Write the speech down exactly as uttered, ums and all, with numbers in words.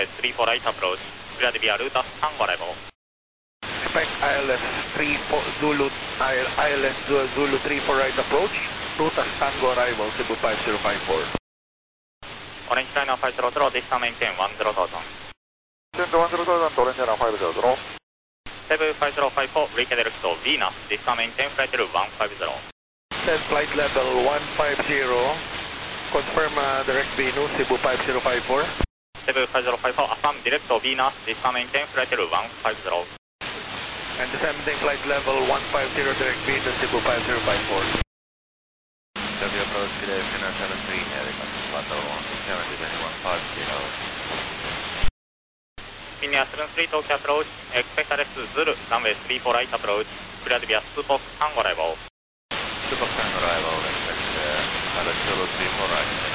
Southwest three four right approach, cleared via Rutas Tango arrival. Expect I L S three four Zulu, I L S Zulu three four right approach, Rutas Tango arrival, Cebu five zero five four. Orange China five zero zero, this time maintain one zero thousand. Center one zero thousand, Orange China five zero zero. Cebu five zero five four, redirect to Venus, this time maintain flight level one five zero. Set flight level one five zero, confirm uh, direct Venus, Cebu five zero five four. Cebu five zero five four, affirm direct to Venus, this time maintain flight level one five zero. And descending flight level one five zero, direct Venus, Cebu five zero five four. W approach today, Finnair seven three, heading up to flight level one six seven, descending one five zero. Finnair seven three, Tokyo approach, expect arrest Zulu, runway three four right approach, cleared via Supox Tango arrival. Supox Tango arrival, expect uh, Alex Zulu three four right.